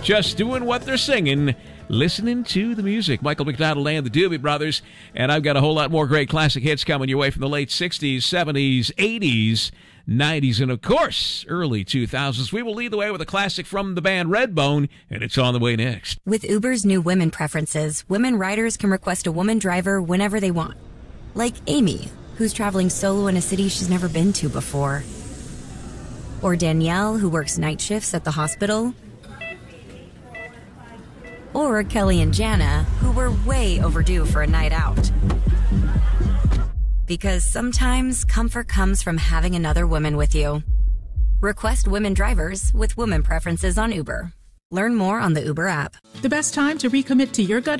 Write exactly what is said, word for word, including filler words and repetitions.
just doing what they're singing, listening to the music. Michael McDonald and the Doobie Brothers. And I've got a whole lot more great classic hits coming your way from the late sixties, seventies, eighties, nineties, and of course, early two thousands. We will lead the way with a classic from the band Redbone, and it's on the way next. With Uber's new women preferences, women riders can request a woman driver whenever they want. Like Amy, who's traveling solo in a city she's never been to before. Or Danielle, who works night shifts at the hospital. Or Kelly and Jana, who were way overdue for a night out. Because sometimes comfort comes from having another woman with you. Request women drivers with women preferences on Uber. Learn more on the Uber app. The best time to recommit to your gut